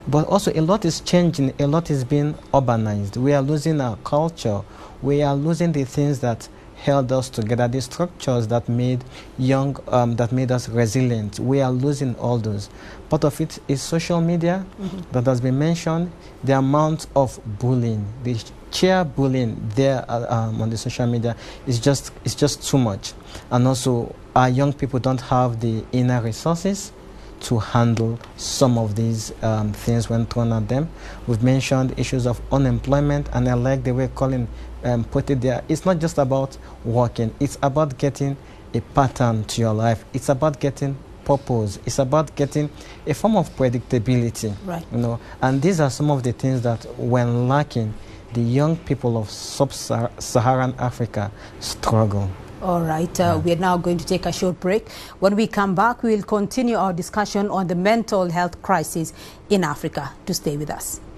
But also a lot is changing, a lot is being urbanized. We are losing our culture. We are losing the things that held us together, the structures that made that made us resilient. We are losing all those. Part of it is social media that has been mentioned. The amount of bullying, the sheer bullying there on the social media is just too much. And also, our young people don't have the inner resources to handle some of these things when thrown at them. We've mentioned issues of unemployment, and I like the way Colin put it there. It's not just about working, it's about getting a pattern to your life. It's about getting purpose. It's about getting a form of predictability. Right. You know, and these are some of the things that, when lacking, the young people of sub-Saharan Africa struggle. All right, we are now going to take a short break. When we come back, we will continue our discussion on the mental health crisis in Africa. To stay with us.